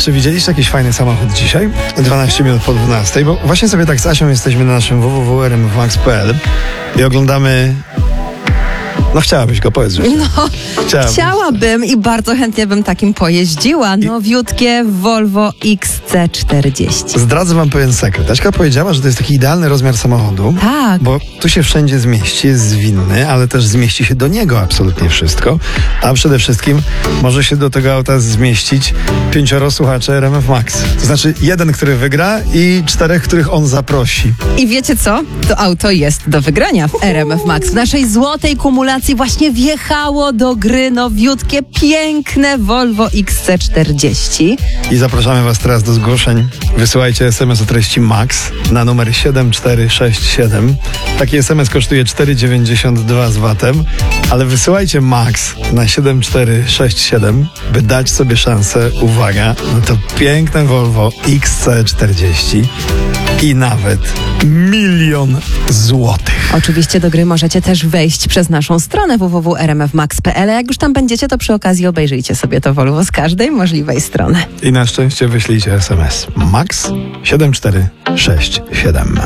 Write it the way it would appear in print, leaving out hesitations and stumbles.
Czy widzieliście jakiś fajny samochód dzisiaj? 12 minut po 12, bo właśnie sobie tak z Asią jesteśmy na naszym www.rmfmax.pl i oglądamy... No chciałabyś go, powiedz, że Chciałabym i bardzo chętnie bym takim pojeździła. Nowiutkie Volvo XC40. Zdradzę wam pewien sekret. Aśka powiedziała, że to jest taki idealny rozmiar samochodu. Tak. Bo tu się wszędzie zmieści, jest zwinny, ale też zmieści się do niego absolutnie wszystko. A przede wszystkim może się do tego auta zmieścić 5 słuchaczy RMF Max. To znaczy 1, który wygra i 4, których on zaprosi. I wiecie co? To auto jest do wygrania w RMF Max. W naszej złotej kumulacji właśnie wjechało do gry nowiutkie, piękne Volvo XC40. I zapraszamy was teraz do zgłoszeń. Wysyłajcie SMS o treści MAX na numer 7467. Taki SMS kosztuje 4,92 z VAT-em, ale wysyłajcie MAX na 7467, by dać sobie szansę, uwaga, na to piękne Volvo XC40 i nawet 1 000 000 złotych. Oczywiście do gry możecie też wejść przez naszą stronę www.rmfmax.pl. Jak już tam będziecie, to przy okazji obejrzyjcie sobie to Volvo z każdej możliwej strony. I na szczęście wyślijcie SMS MAX 7467.